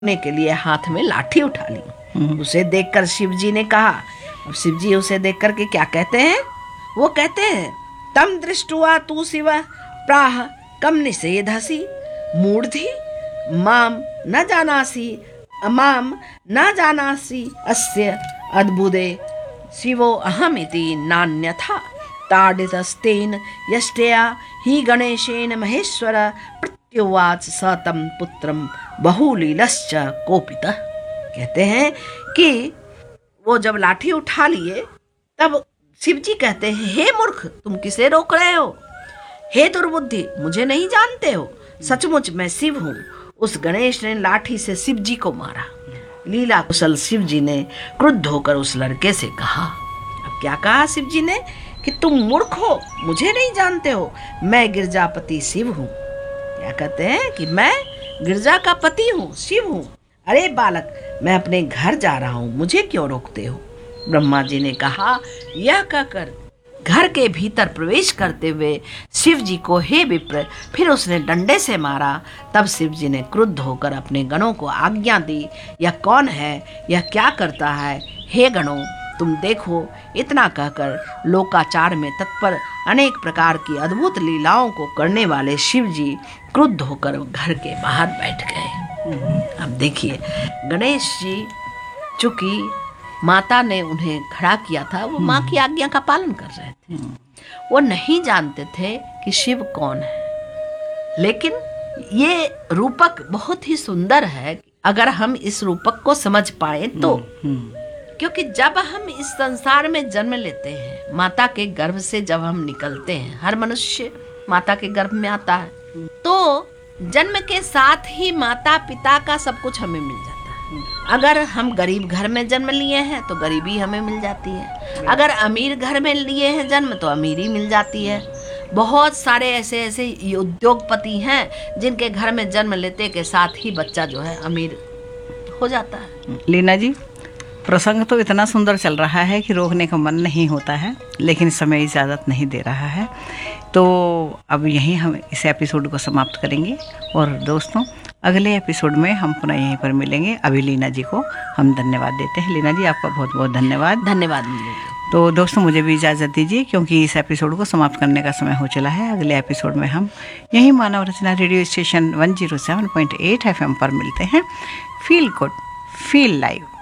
ने के लिए हाथ में लाठी उठा ली। उसे देखकर शिव जी ने कहा, अब शिव जी उसे देख कर के क्या कहते हैं? वो कहते हैं, तम दृष्टुआ तू शिव प्राह कम निषेधसी मूर्धि माम न जानासी अस्य अद्भुते शिवो अहमिति नान्यथा ताडितस्तेन यष्टया हि गणेशेन महेश्वर प्रत्युवाच स तम पुत्रम बहुलीलश्च कोपितः। कहते हैं कि वो जब लाठी उठा लिए तब शिव जी कहते हैं, हे मूर्ख, तुम किसे रोक रहे हो? हे दुर्बुद्धि, मुझे नहीं जानते हो? सचमुच मैं शिव हूँ। उस गणेश ने लाठी से शिव जी को मारा। लीला कुशल शिव जी ने क्रुद्ध होकर उस लड़के से कहा, अब क्या कहा शिव जी ने कि तुम मूर्ख हो, मुझे नहीं जानते हो, मैं गिरजापति शिव हूँ। क्या कहते हैं कि मैं गिरजा का पति हूँ, शिव हूँ। अरे बालक, मैं अपने घर जा रहा हूँ, मुझे क्यों रोकते हो? ब्रह्मा जी ने कहा, यह कहकर घर के भीतर प्रवेश करते हुए शिव जी को हे विप्र फिर उसने डंडे से मारा। तब शिव जी ने क्रुद्ध होकर अपने गणों को आज्ञा दी, यह कौन है, यह क्या करता है? हे गणों, तुम देखो। इतना कहकर लोकाचार में तत्पर अनेक प्रकार की अद्भुत लीलाओं को करने वाले शिव जी क्रुद्ध होकर घर के बाहर बैठ गए। अब देखिए, गणेश जी चूंकि माता ने उन्हें खड़ा किया था, वो माँ की आज्ञा का पालन कर रहे थे। वो नहीं जानते थे कि शिव कौन है। लेकिन ये रूपक बहुत ही सुंदर है, अगर हम इस रूपक को समझ पाए तो। क्योंकि जब हम इस संसार में जन्म लेते हैं, माता के गर्भ से जब हम निकलते हैं, हर मनुष्य माता के गर्भ में आता है, तो जन्म के साथ ही माता पिता का सब कुछ हमें मिल जाता है। अगर हम गरीब घर में जन्म लिए हैं तो गरीबी हमें मिल जाती है, अगर अमीर घर में लिए हैं जन्म तो अमीरी मिल जाती है। बहुत सारे ऐसे उद्योगपति हैं जिनके घर में जन्म लेते के साथ ही बच्चा जो है अमीर हो जाता है। लीना जी, प्रसंग तो इतना सुंदर चल रहा है कि रोकने का मन नहीं होता है, लेकिन समय इजाज़त नहीं दे रहा है। तो अब यहीं हम इस एपिसोड को समाप्त करेंगे और दोस्तों, अगले एपिसोड में हम पुनः यहीं पर मिलेंगे। अभी लीना जी को हम धन्यवाद देते हैं। लीना जी, आपका बहुत बहुत धन्यवाद। धन्यवाद। तो दोस्तों, मुझे भी इजाज़त दीजिए क्योंकि इस एपिसोड को समाप्त करने का समय हो चला है। अगले एपिसोड में हम यहीं मानव रचना रेडियो स्टेशन 107.8 FM पर मिलते हैं। Feel good, feel live.